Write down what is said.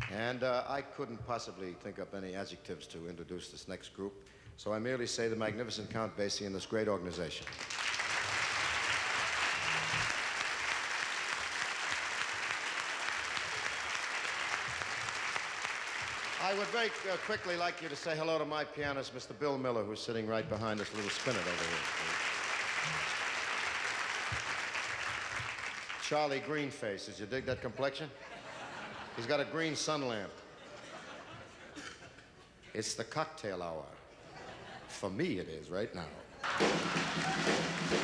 And I couldn't possibly think up any adjectives to introduce this next group, so I merely say the magnificent Count Basie and this great organization. I would very quickly like you to say hello to my pianist, Mr. Bill Miller, who's sitting right behind this little spinet over here. Charlie Greenface. Did you dig that complexion? He's got a green sun lamp. It's the cocktail hour. For me, it is right now.